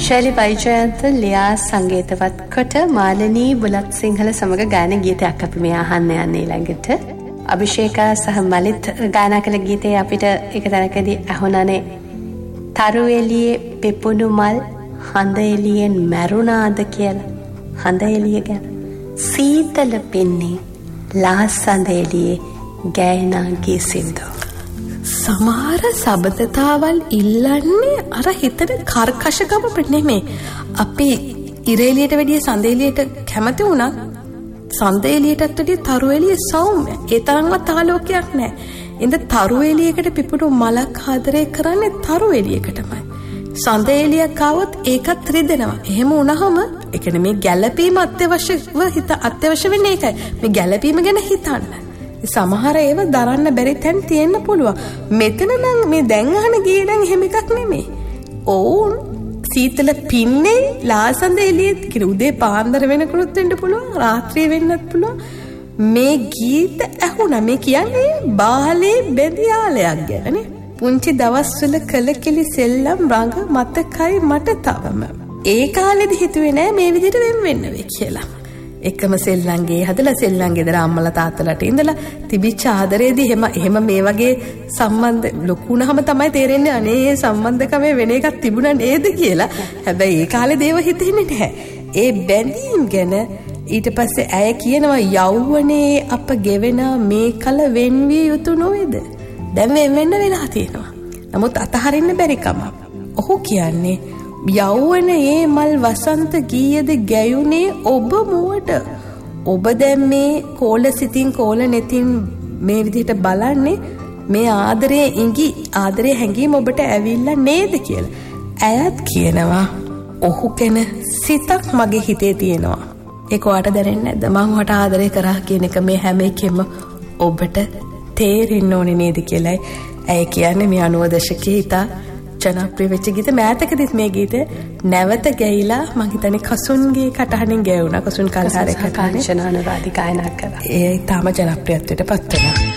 ශෛලි වෛජයන්ත ලියා සංගීතවත් කොට මාලනී බුලත් සිංහල සමග ගායන ගීතයක් අපි මේ අහන්න යන්නේ ළඟට. අභිෂේකා සහ මලිත් ගායනා කළ ගීතේ අපිට එක තැනකදී අහුණනේ තරු එළියේ පෙපුණු මල් හඳ එළියෙන් මැරුණාද කියලා. හඳ එළිය ගැන සීතල පින්නේ ලාසඳ එළියේ ගෑනාගේ සින්දෝ. සමහර සබඳතාවල් ඉල්ලන්නේ අර හිතට කර්කශකමට නෙමෙයි. අපි ඉර එළියට වැඩිය සඳ එළියට කැමති වුණත් සඳ එළියටත් වැඩිය තරු එළිය සෞම්‍ය. ඒ තරම්වත් ආලෝකයක් නැහැ. ඉතින් තරු එළියකට පිපුණු මලක් ආදරය කරන්නේ තරු එළියකටමයි. සඳ එළියක් ආවොත් ඒකත් රිදෙනවා. එහෙම වුණාම ඒ කියන්නේ මේ ගැළපීම අත්‍යවශ්‍ය වෙන්නේ ඒකයි. මේ ගැළපීම ගැන හිතන්න. සමහර ඒවා දරන්න බැරි තැන් තියෙන්න පුළුවන්. මෙතන නම් මේ දැන් අහන ගියේ නම් එහෙම එකක් නෙමෙයි. ඕන් සීතල පින්නේ ලාසඳ එළියේ කියන උදේ පාන්දර වෙනකොත් වෙන්න පුළුවන්, රාත්‍රියේ වෙන්නත් පුළුවන්. මේ ගීත ඇහුණා. මේ කියන්නේ බාලේ බෙදියාලයක් ගැනනේ. පුංචි දවස්වල කලකිලි සෙල්ලම් රඟ මතකයි මට තවම. ඒ කාලෙදි හිතුවේ නෑ මේ විදිහට වෙන්න වෙයි කියලා. එකම සෙල්ලංගේ හදලා සෙල්ලංගේ දර අම්මලා තාත්තලාට ඉඳලා තිබිච්ච ආදරේදී එහෙම මේ වගේ සම්බන්ධ ලොකුනහම තමයි තේරෙන්නේ අනේ සම්බන්ධකම වෙන එකක් තිබුණා නේද කියලා. හැබැයි ඒ කාලේ දේව හිතෙන්නේ නැහැ. ඒ බැඳීම් ගැන ඊට පස්සේ ඇය කියනවා යෞවනේ අප ගෙවෙන මේ කල වෙන්විය යුතු නොවේද? දැන් වෙන්න වෙලා තියෙනවා. නමුත් අතහරින්න බැරි කම. ඔහු කියන්නේ යෞවනයේ මල් වසන්ත ගීයද ගැයුනේ ඔබ මුවට. ඔබ දැන් මේ කෝල සිතින් කෝල නෙතින් මේ විදිහට බලන්නේ මේ ආදරයේ ආදරයේ හැඟීම ඔබට ඇවිල්ලා නේද කියලා. ඇයත් කියනවා ඔහු කෙන සිතක් මගේ හිතේ තියෙනවා. ඒක ඔයාට දැනෙන්නේ නැද්ද? මම ඔයාට ආදරය කරා කියන එක මේ හැම එකෙම ඔබට තේරෙන්න ඕනේ නේද කියලා. ඇය කියන්නේ මේ 90 දශකයේ හිතා ජනප්‍රිය වෙච්ච ගීත මෑතකදීත් මේ ගීත නැවත ගැයිලා මං හිතන්නේ කසුන්ගේ කටහඬින් ගැයුණා. කසුන් කල්හාරේ කටහඬ කාංචනානුරාධි ගායනා කළා. ඒ තාම ජනප්‍රියත්වයට පත් වෙනවා.